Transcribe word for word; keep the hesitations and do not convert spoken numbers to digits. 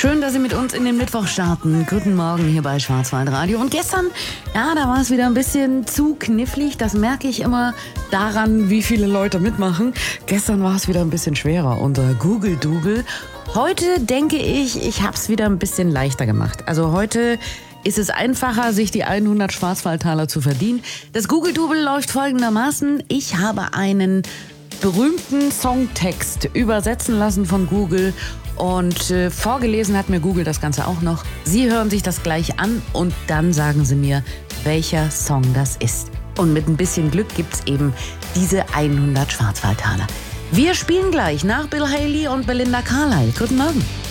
Schön, dass Sie mit uns in den Mittwoch starten. Guten Morgen hier bei Schwarzwaldradio. Und gestern, ja, da war es wieder ein bisschen zu knifflig. Das merke ich immer daran, wie viele Leute mitmachen. Gestern war es wieder ein bisschen schwerer, unser Google-Double. Heute denke ich, ich habe es wieder ein bisschen leichter gemacht. Also heute ist es einfacher, sich die hundert Schwarzwaldtaler zu verdienen. Das Google-Double läuft folgendermaßen. Ich habe einen berühmten Songtext übersetzen lassen von Google und äh, vorgelesen hat mir Google das Ganze auch noch. Sie hören sich das gleich an und dann sagen Sie mir, welcher Song das ist. Und mit ein bisschen Glück gibt's eben diese hundert Schwarzwaldtaler. Wir spielen gleich nach Bill Haley und Belinda Carlisle. Guten Morgen.